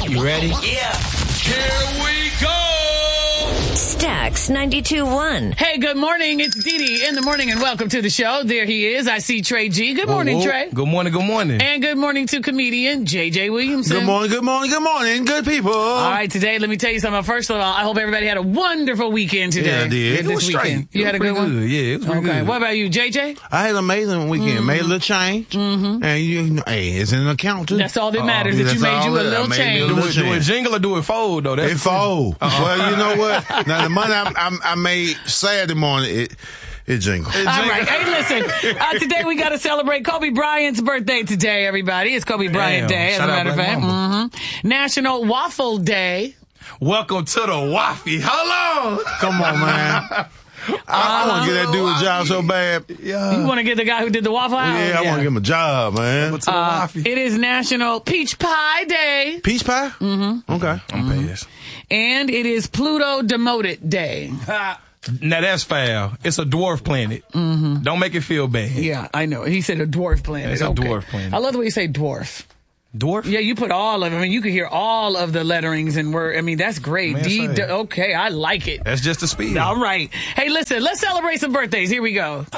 You ready? Yeah. Here we go. Stax 92.1. Hey, good morning. It's Dee in the morning, and welcome to the show. There he is. I see Trey G. Good morning, Trey. Good morning, good morning. And good morning to comedian JJ Williamson. Good morning, good morning, good morning, good people. All right, today, let me tell you something. First of all, I hope everybody had a wonderful weekend today. Yeah, I did. This It was weekend. You had a good one? Good. Yeah, it was pretty Okay. good. What about you, JJ? I had an amazing weekend. Made a little change. And hey, it's in an account too. That's all that matters, that that's you made all you a that. I little made me a change. little Do it change. jingle or do it fold, though? That's It fold. Well, you know what? Now the money I made Saturday morning, it jingled. All right. Hey, listen. Today we got to celebrate Kobe Bryant's birthday today, everybody. It's Kobe Bryant Day, as a Shout out matter of Black fact. Mamba. National Waffle Day. Welcome to the Waffy. Hello. Come on, man. I want to get that dude a job so bad. Yeah. You want to get the guy who did the Waffle House? Yeah, I want to give him a job, man. Welcome to the Waffy. It is National Peach Pie Day. Peach pie? Mm-hmm. Okay. I'm pissed. And it is Pluto Demoted Day. Now that's foul. It's a dwarf planet. Don't make it feel bad. Yeah, I know. He said a dwarf planet. It's a Okay. dwarf planet. I love the way you say dwarf. Dwarf? Yeah, you put all of them. I mean, you can hear all of the letterings and word. I mean, that's great. Man, say. Okay, I like it. That's just the speed. All right. Hey, listen, let's celebrate some birthdays. Here we go.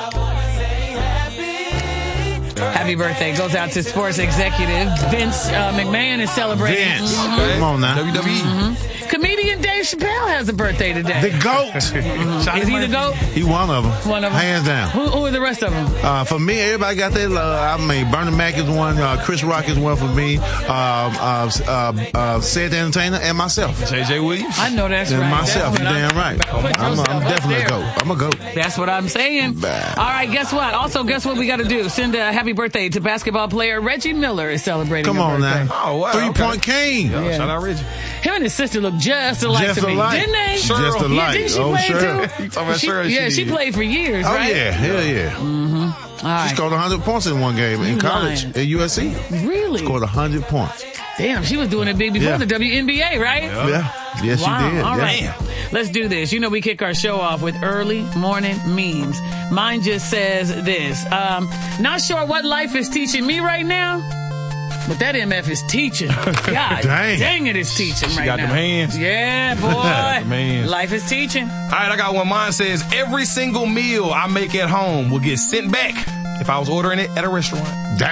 Happy birthday goes out to sports executive Vince McMahon is celebrating. Vince. Come on now. WWE. Comedian Dave Chappelle has a birthday today. The GOAT. Is he the GOAT? He one of them. One of them. Hands down. Who are the rest of them? For me, everybody got their love. I mean, Bernie Mac is one. Chris Rock is one for me. Sid the Entertainer and myself. JJ Williams. I know that's And right. myself, That's you what damn right. Put I'm yourself up definitely there. a GOAT. I'm a GOAT. That's what I'm saying. Bah. All right, guess what? Also, guess what we got to do? Send a happy birthday to basketball player Reggie Miller is celebrating. Come a on birthday. now. Oh, wow. 3-point king. Yeah. Shout out Reggie. Him and his sister look just alike Just to me, alike. didn't they? Just Yeah, alike. didn't she Oh, play sure. too? You talking about Cheryl? Yeah, she did. played for years, Oh, right? yeah. Hell yeah. All right. She scored 100 points in one game in You college lying. at USC. Really? Scored 100 points. Damn, she was doing it big before Yeah. the WNBA, right? Yeah. Yes, Wow. she did. All yeah. right. Let's do this. You know, we kick our show off with early morning memes. Mine just says this. Not sure what life is teaching me right now, but that MF is teaching. God dang it is teaching right now. got them hands. Yeah, boy. Man. Life is teaching. All right, I got one. Mine says, every single meal I make at home will get sent back if I was ordering it at a restaurant. Damn.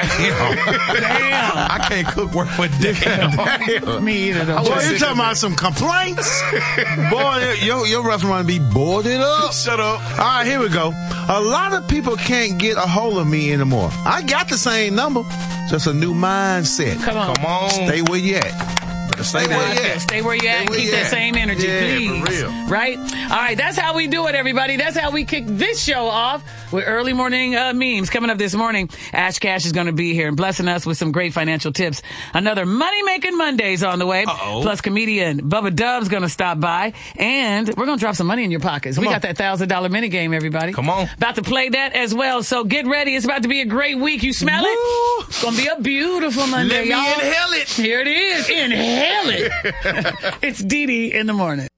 Damn. I can't cook worth a damn. Me either, though. Boy, you talking about some complaints? Boy, your restaurant be boarded up. Shut up. All right, here we go. A lot of people can't get a hold of me anymore. I got the same number, just a new mindset. Come on. Come on. Stay where you at. Stay where you at. Stay where you at and where keep you that at. same energy, Yeah, please. for real. Right? All right, that's how we do it, everybody. That's how we kick this show off with early morning memes. Coming up this morning, Ash Cash is going to be here and blessing us with some great financial tips. Another Money-Making Mondays on the way. Uh-oh. Plus, comedian Bubba Dub's going to stop by, and we're going to drop some money in your pockets. We got that $1,000 minigame, everybody. Come on. About to play that as well, so get ready. It's about to be a great week. You smell it? It's going to be a beautiful Monday, Let me y'all. inhale it. Here it is. Inhale it. It's Dee in the morning.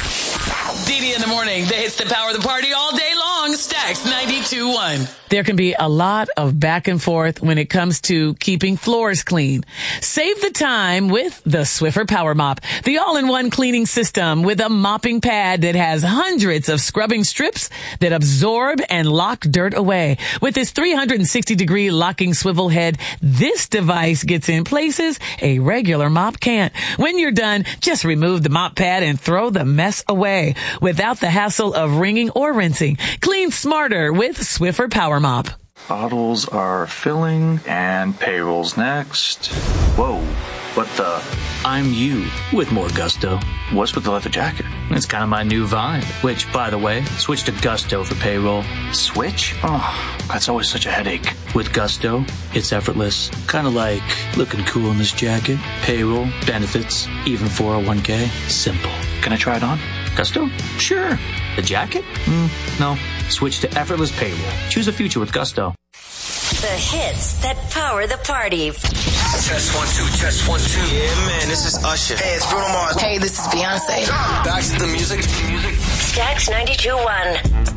Dee in the morning. The hits that power the party all day long. Stax 92.1. There can be a lot of back and forth when it comes to keeping floors clean. Save the time with the Swiffer Power Mop, the all-in-one cleaning system with a mopping pad that has hundreds of scrubbing strips that absorb and lock dirt away. With its 360-degree locking swivel head, this device gets in places a regular mop can't. When you're done, just remove the mop pad and throw the mess away without the hassle of wringing or rinsing. Clean smarter with Swiffer Power Mop. Bottles are filling and payroll's next. Whoa, what the? I'm you with more gusto. What's with the leather jacket? It's kind of my new vibe, which, by the way, switch to Gusto for payroll. Switch? Oh, that's always such a headache. With Gusto, it's effortless. Kind of like looking cool in this jacket. Payroll, benefits, even 401k. Simple. Can I try it on? Gusto? Sure. The jacket? No. Switch to effortless payroll. Choose a future with Gusto. The hits that power the party. Test 1 2, test 1 2. Yeah, man, this is Usher. Hey, it's Bruno Mars. Hey, this is Beyonce. Back to the music. Stax 92.1.